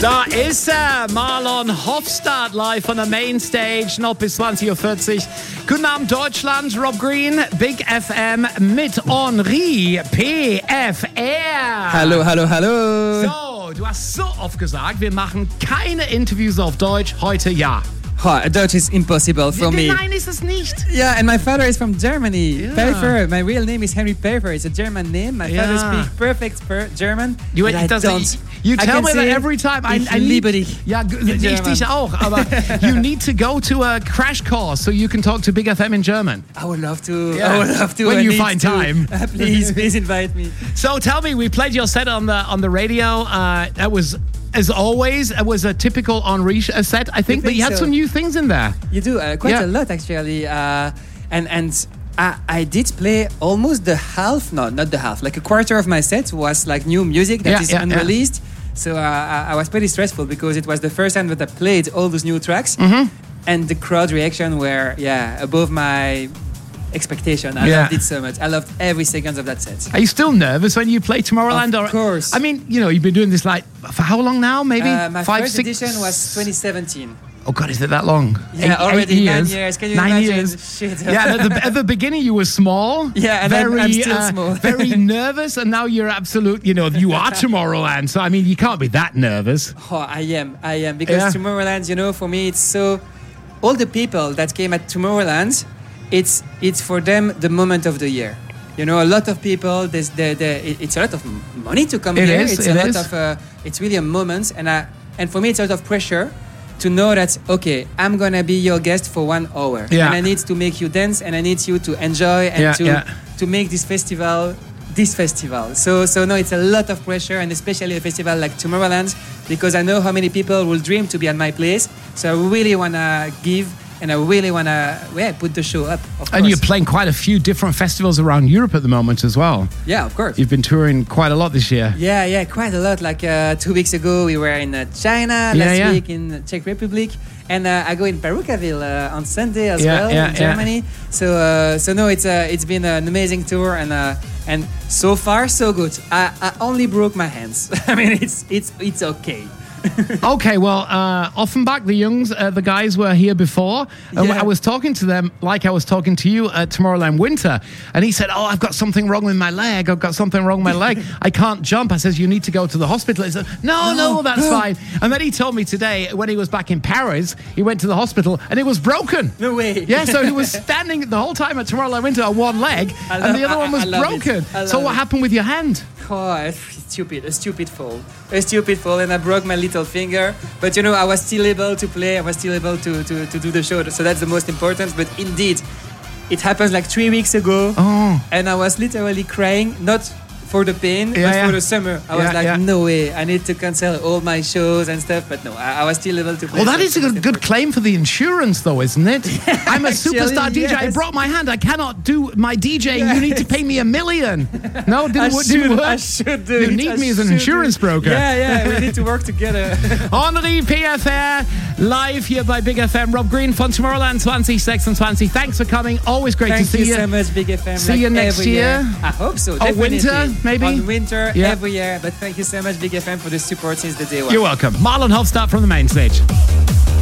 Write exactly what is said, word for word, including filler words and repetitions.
Da ist er, Marlon Hofstadt, live von der Mainstage, noch bis zwanzig Uhr vierzig. Guten Abend Deutschland, Rob Green, Big F M mit Henri P F R. Hallo, hallo, hallo. So, du hast so oft gesagt, wir machen keine Interviews auf Deutsch, heute ja. Oh, Dutch is impossible for Nein, me. Nein, ist es nicht. Yeah, and my father is from Germany. Yeah. Pfeffer. My real name is Henry Pfeffer. It's a German name. My Yeah. father speaks perfect per German. You, but I does don't. it, you I tell can me that say, every time. I, ich I need, liebe dich. Ja, g- ich German. dich auch. Aber you need to go to a crash course so you can talk to Big F M in German. I would love to. Yeah. I would love to. When I you need find to. time. Uh, please, please invite me. So tell me, we played your set on the on the radio. Uh, that was, as always, it was a typical Henri sh- set, I think, You but think you had so? some new things in there. You do uh, quite Yeah. a lot actually, uh, and and I, I did play almost the half, no, not the half, like a quarter of my set was like new music that Yeah, is yeah, unreleased. So uh, I, I was pretty stressful because it was the first time that I played all those new tracks, Mm-hmm. and the crowd reaction were yeah above my expectation. I Yeah. loved it so much. I loved every second of that set. Are you still nervous when you play Tomorrowland? Of course. I mean, you know, you've been doing this like for how long now? Maybe Uh, my five, first six. edition was twenty seventeen. Oh God, is it that long? Yeah, Eight- eight already nine years. years. Can you nine imagine? years? Shit. Yeah, at the, at the beginning you were small. Yeah, and I'm- very, I'm still uh, small. very nervous, and now you're absolute. You know, you are Tomorrowland. So I mean, you can't be that nervous. Oh, I am, I am. Because Yeah. Tomorrowland, you know, for me, it's so... All the people that came at Tomorrowland, it's it's for them the moment of the year. You know, a lot of people, there's the, the, it- it's a lot of m- money to come It here. is, It's it a lot is. of... Uh, it's really a moment. And, I, and for me, it's a lot of pressure to know that, okay, I'm going to be your guest for one hour. Yeah. And I need to make you dance, and I need you to enjoy and Yeah, to, yeah. to make this festival this festival. So so no, it's a lot of pressure, and especially a festival like Tomorrowland, because I know how many people will dream to be at my place. So I really wanna give, and I really wanna yeah, put the show up. Of And course. you're playing quite a few different festivals around Europe at the moment as well. Yeah, of course. You've been touring quite a lot this year. Yeah, yeah, quite a lot. Like uh, two weeks ago, we were in uh, China. Yeah, Last yeah. week in Czech Republic, and uh, I go in Perucaville uh, on Sunday as Yeah, well yeah, in yeah. Germany. So, uh, so no, it's uh, it's been an amazing tour, and uh, and so far so good. I, I only broke my hands. I mean, it's it's it's okay. Okay, well, uh, Offenbach, the Youngs, uh, the guys were here before. And Yeah. I was talking to them like I was talking to you at Tomorrowland Winter. And he said, oh, I've got something wrong with my leg. I've got something wrong with my leg. I can't jump. I says, you need to go to the hospital. He said, no, no, that's fine. And then he told me today, when he was back in Paris, he went to the hospital and it was broken. No way. Yeah, so he was standing the whole time at Tomorrowland Winter on one leg, I and love- the other I- one was I love it. broken. I So love what it. happened with your hand? Oh, it's stupid, a stupid fall. A stupid fall, and I broke my little finger. But you know, I was still able to play, I was still able to, to, to do the show. So that's the most important. But indeed, it happened like three weeks ago. Oh. And I was literally crying, not for the pain, Yeah, but yeah. for the summer. I was Yeah, like, yeah. no way, I need to cancel all my shows and stuff. But no, I, I was still able to play. Well, that so is a it's good, good claim for the insurance, though, isn't it? I'm a Actually, superstar D J. I yes. brought my hand. I cannot do my DJing. You need to pay me a million. No, didn't, I wo- should, didn't work. I should do You it. need I me as an should insurance do it. broker. Yeah, yeah, we need to work together. Henri P F R, live here by Big F M. Rob Green von Tomorrowland twenty twenty. Thanks for coming. Always great Thank to see you you. so much, Big F M. See like you next every year. I hope so. Or Definitely. winter, maybe? On winter, Yeah. every year. But thank you so much, Big F M, for the support since the day one. You're welcome. Marlon Hofstadt from the main stage.